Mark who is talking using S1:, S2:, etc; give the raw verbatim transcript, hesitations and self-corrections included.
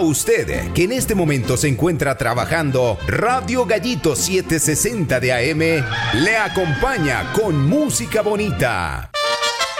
S1: usted que en este momento se encuentra trabajando, Radio Gallito setecientos sesenta de A M le acompaña con música bonita.